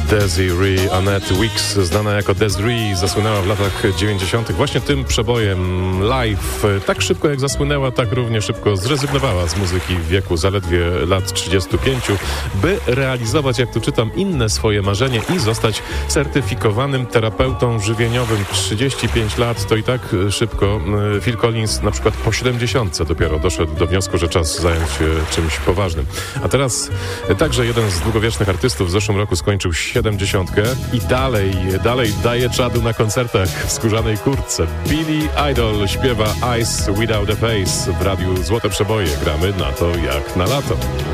Desiree Annette Weeks, znana jako Desiree, zasłynęła w latach 90. właśnie tym przebojem Live. Tak szybko jak zasłynęła, tak równie szybko zrezygnowała z muzyki w wieku zaledwie lat 35, by realizować, jak tu czytam, inne swoje marzenie i zostać certyfikowanym terapeutą żywieniowym. 35 lat to i tak szybko. Phil Collins na przykład po 70 dopiero doszedł do wniosku, że czas zająć się czymś poważnym. A teraz także jeden z długowiecznych artystów w zeszłym roku skończył 70 i dalej daje czadu na koncertach w skórzanej kurtce. Billy Idol śpiewa Eyes Without a Face w radiu Złote Przeboje. Gramy na to jak na lato.